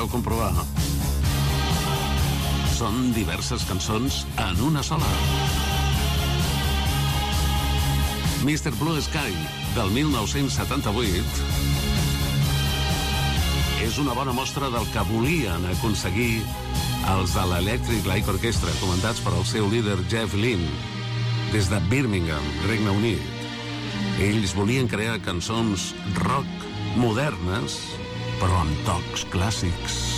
podreu comprovar. Són diverses cançons en una sola. Mr. Blue Sky, del 1978, és una bona mostra del que volien aconseguir els de l'Electric Light Orchestra, comandats per el seu líder Jeff Lynne, des de Birmingham, Regne Unit. Ells volien crear cançons rock modernes, però amb tocs clàssics.